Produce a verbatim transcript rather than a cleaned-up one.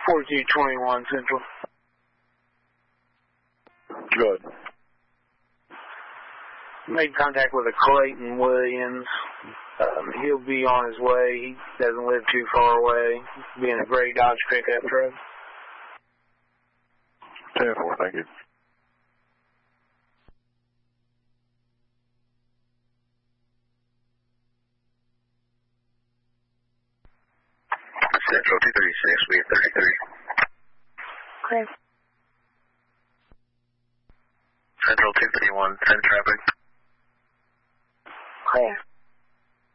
forty-two twenty-one Central. Good. Made contact with a Clayton Williams. Um, he'll be on his way. He doesn't live too far away. Being a gray Dodge pickup truck. ten four, thank you. Central two thirty-six, we have thirty-three. Clear. Central two thirty-one, send traffic. Clear.